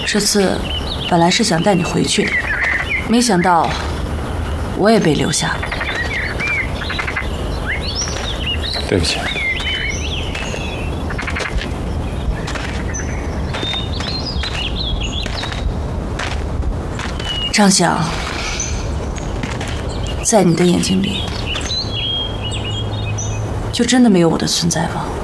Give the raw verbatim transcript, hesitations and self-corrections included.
这次本来是想带你回去的，没想到我也被留下了。 对不起。 张翔，在你的眼睛里，就真的没有我的存在吗？